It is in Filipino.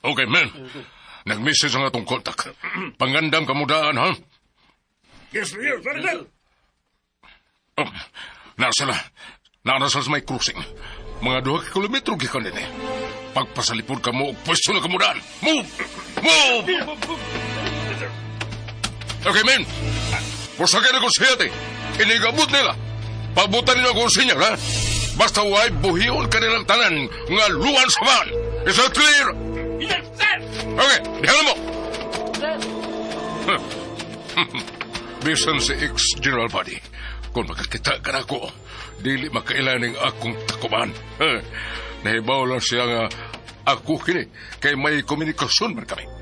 Okay, man. Nag-message ang atong kontak. Pangandam kamudaan, ha? Yes, sir. Nasala sa may cruising. Mga 2 kilometro gikan din eh. Pagpasalipod ka mo, pwesto na kamudaan. Move! Okay, men. Pusagay na ko siya, inigabot nila. Pabutan nila ko siya, ha? Basta huwag buhiyon ka nilang tanan nga luwan sa van. Is that clear? Yes, sir! Okay, dihala mo. Sir. Bisan si ex-General Buddy, kung makakita ka na ko, dili makailaning akong takuban. Nahibaw lang siya nga ako kini, kay may komunikasyon man kami.